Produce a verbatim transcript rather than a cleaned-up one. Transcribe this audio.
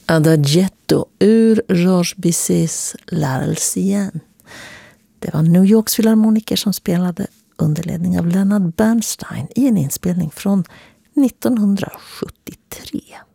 Adagietto ur Georges Bizets L'Arlésienne. Det var New Yorks filharmoniker som spelade under ledning av Leonard Bernstein i en inspelning från nittonhundrasjuttiotre.